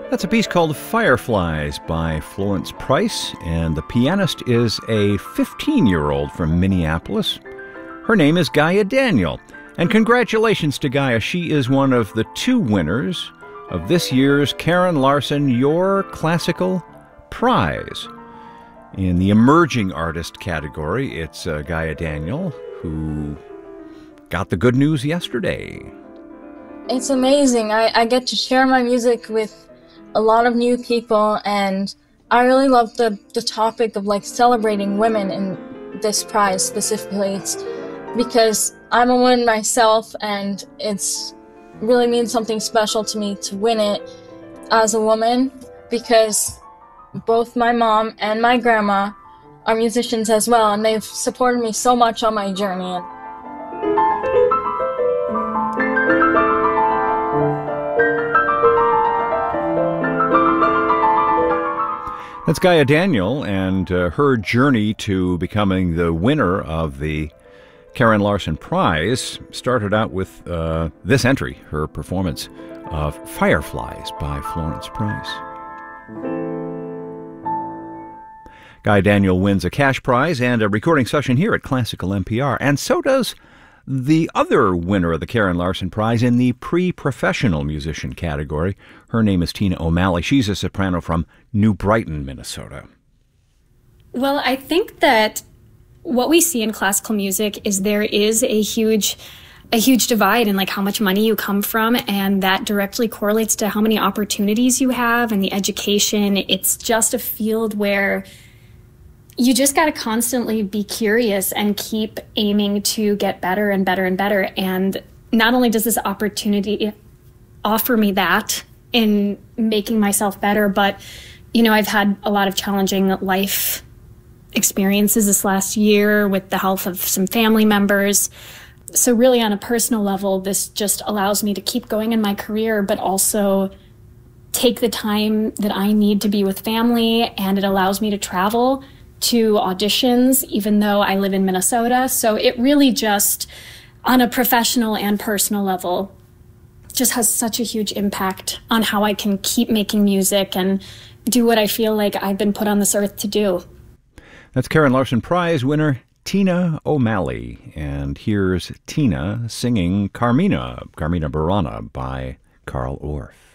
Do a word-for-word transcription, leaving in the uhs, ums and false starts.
That's a piece called Fireflies by Florence Price, and the pianist is a fifteen-year-old from Minneapolis. Her name is Gaia Daniel, and congratulations to Gaia. She is one of the two winners of this year's Karen Larson Your Classical Prize. In the Emerging Artist category, it's uh, Gaia Daniel, who got the good news yesterday. It's amazing. I, I get to share my music with a lot of new people, and I really love the, the topic of like celebrating women in this prize specifically. It's because I'm a woman myself, and it's really means something special to me to win it as a woman, because both my mom and my grandma are musicians as well, and they've supported me so much on my journey. That's Gaia Daniel, and uh, her journey to becoming the winner of the Karen Larson Prize started out with uh, this entry, her performance of Fireflies by Florence Price. Gaia Daniel wins a cash prize and a recording session here at Classical N P R, and so does the other winner of the Karen Larson Prize in the pre-professional musician category. Her name is Tina O'Malley. She's a soprano from New Brighton, Minnesota. Well, I think that what we see in classical music is there is a huge a huge divide in like how much money you come from, and that directly correlates to how many opportunities you have and the education. It's just a field where you just got to constantly be curious and keep aiming to get better and better and better. And not only does this opportunity offer me that in making myself better, but, you know, I've had a lot of challenging life experiences this last year with the health of some family members. So really on a personal level, this just allows me to keep going in my career, but also take the time that I need to be with family, and it allows me to travel to auditions, even though I live in Minnesota. So it really just, on a professional and personal level, just has such a huge impact on how I can keep making music and do what I feel like I've been put on this earth to do. That's Karen Larson Prize winner Tina O'Malley. And here's Tina singing Carmina, Carmina Burana by Carl Orff.